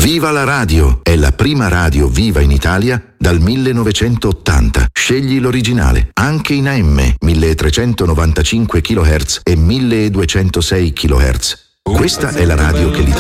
Viva la radio! È la prima radio viva in Italia dal 1980. Scegli l'originale, anche in AM, 1395 kHz e 1206 kHz. Questa è la radio che l'Italia